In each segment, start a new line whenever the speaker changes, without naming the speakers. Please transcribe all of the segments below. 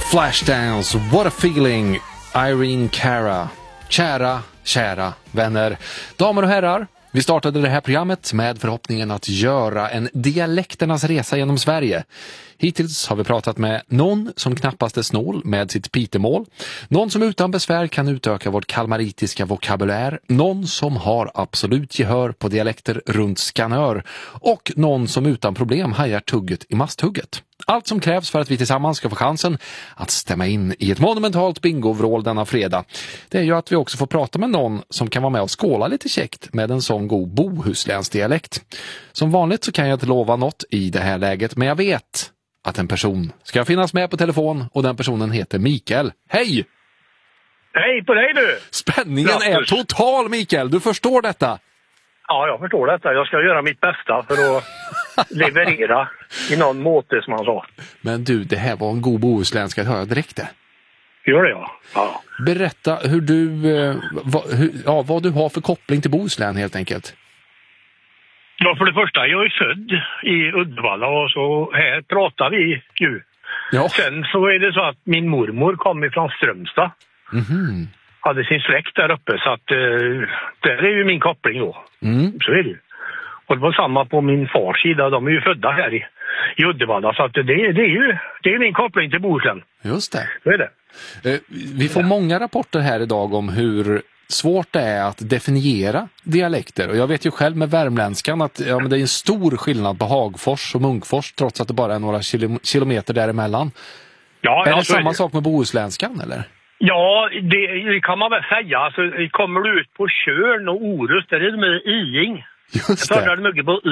Flashdance, What a Feeling, Irene Cara. Kära vänner, damer och herrar, vi startade det här programmet med förhoppningen att göra en dialekternas resa genom Sverige. Hittills har vi pratat med någon som knappast är snål med sitt pitemål, någon som utan besvär kan utöka vårt kalmaritiska vokabulär, någon som har absolut gehör på dialekter runt Skanör och någon som utan problem hajar tugget i masthugget. Allt som krävs för att vi tillsammans ska få chansen att stämma in i ett monumentalt bingovrål denna fredag, det är ju att vi också får prata med någon som kan vara med och skåla lite käckt med en sån god bohuslänsk dialekt. Som vanligt så kan jag inte lova något i det här läget, men jag vet att en person ska finnas med på telefon och den personen heter Mikael. Hej!
Hej på dig du!
Spänningen är total, Mikael, du förstår detta?
Ja, jag förstår detta. Jag ska göra mitt bästa för att leverera i någon måte som han sa.
Men du, det här var en god bohuslänska, det hör jag direkt det.
Gör det ja.
Berätta hur du, vad du har för koppling till Bohuslän helt enkelt.
Ja, för det första, jag är född i Uddevalla och så här pratar vi ju.
Ja.
Sen så är det så att min mormor kom ifrån Strömstad.
Mhm.
Hade sin släkt där uppe så att där är ju min koppling då. Så är det ju. Och det var samma på min fars sida, de är ju födda här i Uddevalla så att det är min koppling till Bohuslän.
Just det.
Så är det.
Vi får många rapporter här idag om hur svårt det är att definiera dialekter. Och jag vet ju själv med värmländskan att men det är en stor skillnad på Hagfors och Munkfors trots att det bara är några kilometer däremellan.
Ja,
är det samma sak med bohuslänskan eller?
Ja, det kan man väl säga. Alltså, kommer du ut på Tjörn och Orust, där är det med iing.
Just
Jag
det.
talar mycket på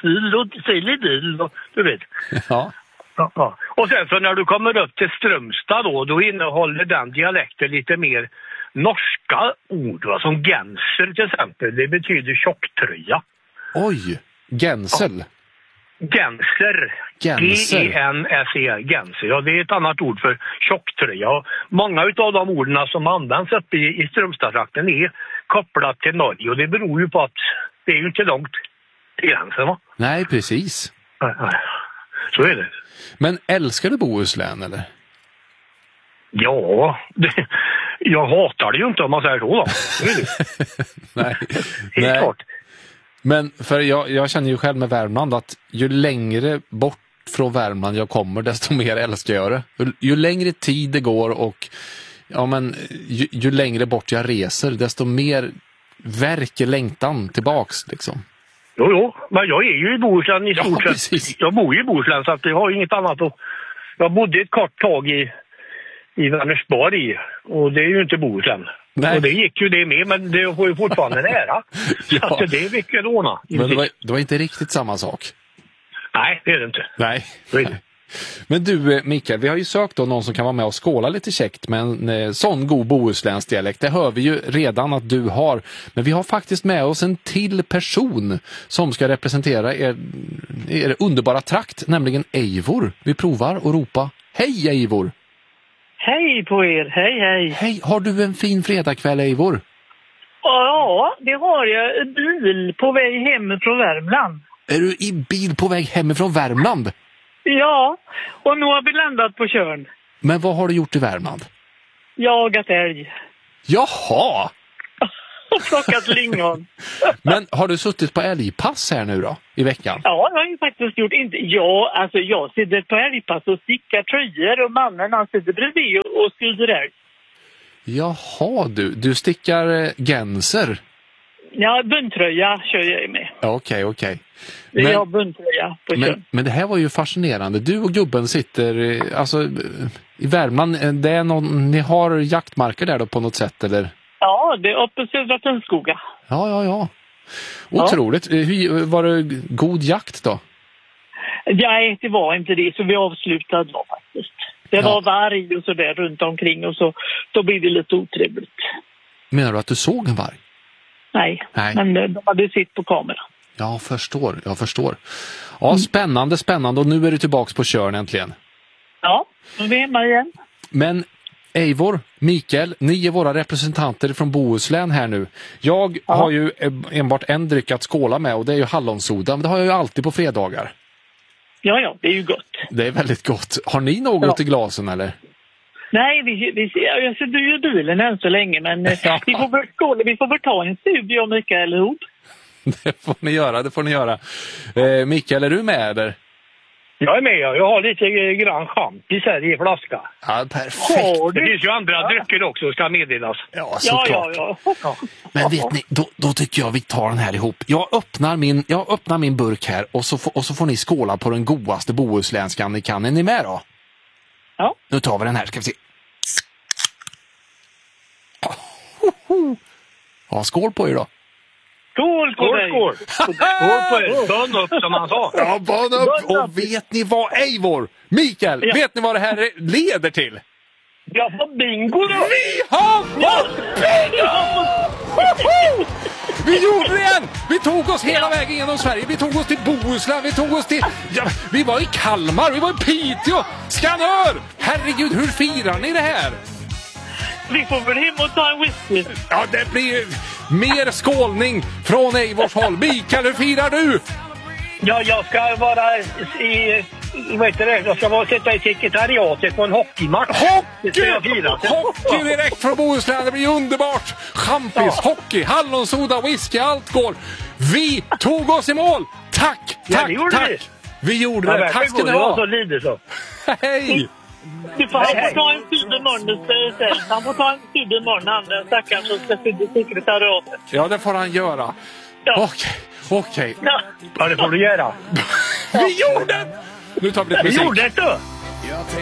du vet.
Ja.
Ja. Och sen så när du kommer upp till Strömstad då innehåller den dialekten lite mer norska ord, va? Som genser till exempel. Det betyder tjocktröja.
Oj, gensel.
Genser. G-E-N-S-E, genser. Ja, det är ett annat ord för tjocktröja. Och många av de orden som används uppe i Strömstadstrakten är kopplat till Norge. Och det beror ju på att det är ju inte långt till gränsen, va?
Nej, precis.
Nej. Så är det.
Men älskar du Bohuslän eller?
Ja, jag hatar det ju inte om man säger så då. Det är det.
Nej.
Helt klart.
Men för jag känner ju själv med Värmland att ju längre bort från Värmland jag kommer desto mer älskar jag det. Ju längre tid det går och ju längre bort jag reser desto mer verkar längtan tillbaks liksom.
Jo, men jag är ju i Bohuslän i stort sett.
Precis.
Jag bor ju i Bohuslän så att jag har inget annat att... Jag bodde ett kort tag i Vänersborg och det är ju inte Bohuslän.
Nej.
Och det gick ju det med, men det får ju fortfarande nära.
Ja.
Så att det är mycket låna.
Men det var inte riktigt samma sak.
Nej, det är det inte.
Nej.
Så är det.
Men du Mikael, vi har ju sökt då någon som kan vara med och skåla lite käckt med en sån god bohuslänsk dialekt. Det hör vi ju redan att du har. Men vi har faktiskt med oss en till person som ska representera er underbara trakt, nämligen Eivor. Vi provar och ropa hej Eivor!
Hej på er, hej.
Hej, har du en fin fredagkväll Eivor?
Ja, det har jag. Bil på väg hem från Värmland.
Är du i bil på väg hemifrån Värmland?
Ja, och nu har vi landat på Tjörn.
Men vad har du gjort i Värmland?
Jagat älg.
Jaha!
Och plockat lingon.
Men har du suttit på älgpass här nu då, i veckan?
Ja, jag har ju faktiskt gjort inte. Ja, alltså jag sitter på älgpass och stickar tröjor och mannen han sitter bredvid och skriver älg.
Jaha, du stickar genser.
Ja, bundtröja kör jag med.
Okej.
Jag har bundtröja på Tjörn.
Men det här var ju fascinerande. Du och gubben sitter i Värmland. Det är ni har jaktmarker där då på något sätt, eller?
Ja, det är uppe i Södra Tunnskoga.
Ja. Otroligt. Var det god jakt då?
Nej, det var inte det. Så vi avslutade då faktiskt. Det var varg och så där runt omkring och så då blev det lite otrevligt.
Menar du att du såg en varg?
Nej. Men de hade sitt på kameran.
Jag förstår. Ja, spännande och nu är du tillbaks på Tjörn äntligen.
Ja, nu är vi hemma igen.
Men Eivor, Mikael, ni är våra representanter från Bohuslän här nu. Jag har ju enbart en dryck att skåla med och det är ju hallonsoda. Men det har jag ju alltid på fredagar.
Ja, det är ju gott.
Det är väldigt gott. Har ni något i glasen eller?
Nej, jag sitter ju i bilen än så länge, men vi får väl ta en studio om Mikael ihop.
Det får ni göra. Mikael, är du med eller?
Jag är med. Jag har lite grann champis här i flaska.
Ja, perfekt.
Det finns ju andra drycker också, ska meddelas.
Ja, såklart.
Ja.
Men vet ni, då tycker jag vi tar den här ihop. Jag öppnar min burk här och så får ni skåla på den godaste bohuslänskan ni kan. Är ni med då?
Ja.
Nu tar vi den här, ska vi se. Ja, skål på er då.
Skål på er. Bön upp som han sa.
Ja, bön upp. Och vet ni vad, Eivor? Mikael, vet ni vad det här leder till?
Jag får bingo då.
Vi har fått bingo! Vi gjorde det igen! Vi tog oss hela vägen genom Sverige. Vi tog oss till Bohuslän, vi var i Kalmar, vi var i Piteå, Skanör! Herregud, hur firar ni det här?
Vi får väl hem och ta en whisky.
Ja, det blir mer skålning från Eivors håll. Mikael, hur firar du?
Ja, jag ska vara jag ska sitta i sekretariatet på en hockeymatch.
Hockey direkt från Bohuslän, det blir underbart. Champis, hockey, hallonsoda, whisky, allt går. Vi tog oss i mål. Tack. Vi gjorde det. Tack ska ni ha.
Så lider så.
Hej.
Du får ta en studd imorgon istället. Han får ta en studd imorgon, andra stackaren som ska sitta i sekretariatet.
Ja, det får han göra.
Ja.
Okej.
Ja, det får du göra.
Vi gjorde det! Nu tar vi lite musik.
Vi gjorde det!